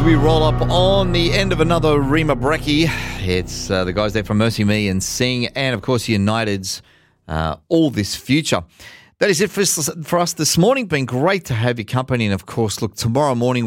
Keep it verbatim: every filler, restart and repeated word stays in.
we roll up on the end of another Rima Brekkie. It's uh, the guys there from Mercy Me and Sing, and of course United's uh, All This Future. That is it for us, for us this morning. Been great to have your company, and of course, look, tomorrow morning